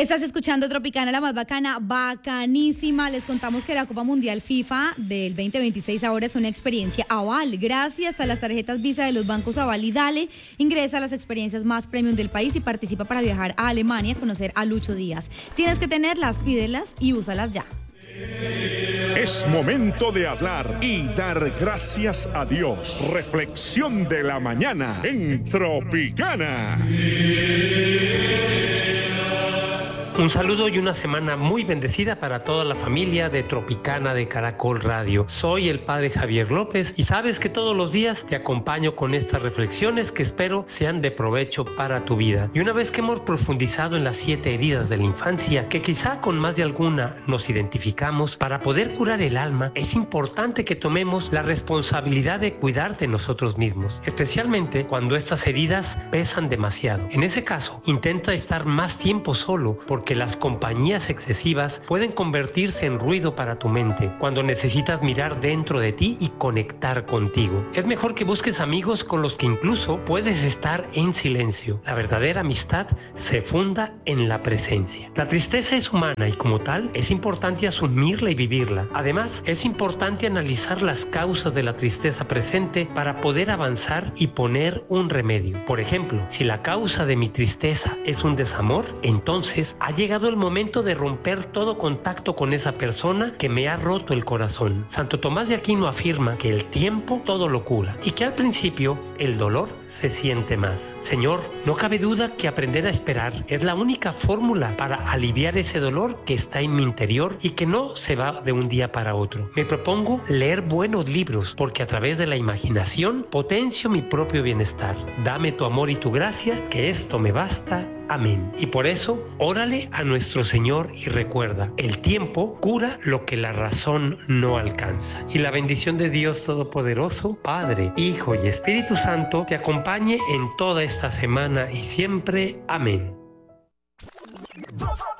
Estás escuchando Tropicana, la más bacana, bacanísima. Les contamos que la Copa Mundial FIFA del 2026 ahora es una experiencia Aval. Gracias a las tarjetas Visa de los bancos Aval y Dale, ingresa a las experiencias más premium del país y participa para viajar a Alemania a conocer a Lucho Díaz. Tienes que tenerlas, pídelas y úsalas ya. Es momento de hablar y dar gracias a Dios. Reflexión de la mañana en Tropicana. Un saludo y una semana muy bendecida para toda la familia de Tropicana de Caracol Radio. Soy el padre Javier López y sabes que todos los días te acompaño con estas reflexiones que espero sean de provecho para tu vida. Y una vez que hemos profundizado en las 7 heridas de la infancia, que quizá con más de alguna nos identificamos, para poder curar el alma es importante que tomemos la responsabilidad de cuidar de nosotros mismos, especialmente cuando estas heridas pesan demasiado. En ese caso, intenta estar más tiempo solo, porque las compañías excesivas pueden convertirse en ruido para tu mente cuando necesitas mirar dentro de ti y conectar contigo. Es mejor que busques amigos con los que incluso puedes estar en silencio. La verdadera amistad se funda en la presencia. La tristeza es humana y como tal es importante asumirla y vivirla. Además, es importante analizar las causas de la tristeza presente para poder avanzar y poner un remedio. Por ejemplo, si la causa de mi tristeza es un desamor, entonces ha llegado el momento de romper todo contacto con esa persona que me ha roto el corazón. Santo Tomás de Aquino afirma que el tiempo todo lo cura y que al principio el dolor se siente más. Señor, no cabe duda que aprender a esperar es la única fórmula para aliviar ese dolor que está en mi interior y que no se va de un día para otro. Me propongo leer buenos libros porque a través de la imaginación potencio mi propio bienestar. Dame tu amor y tu gracia, que esto me basta. Amén. Y por eso, órale a nuestro Señor y recuerda, el tiempo cura lo que la razón no alcanza. Y la bendición de Dios Todopoderoso, Padre, Hijo y Espíritu Santo, te acompañe en toda esta semana y siempre. Amén.